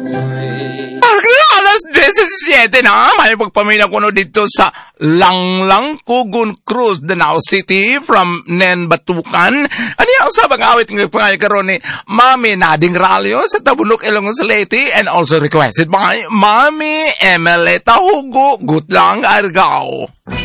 Alas 17 na, may pagpamina ko no dito sa Langlang, Kugun Cruz, Danao City from Nen Batukan. Ano yung sa pag-awit ng pangay karon ni Mami Nading Ralio sa Tabunok, Ilongos Leyte, and also requested by Mami Emeleta Hugo Gutlang Argao.